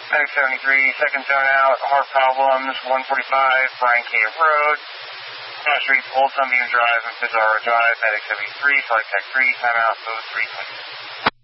Medic 73, second zone out, heart problems, 145, Brian Cave Road, Cross Street, Old Sunbeam Drive, and Pizarro Drive. Medic 73, Flight Tech 3, timeout, 03, please.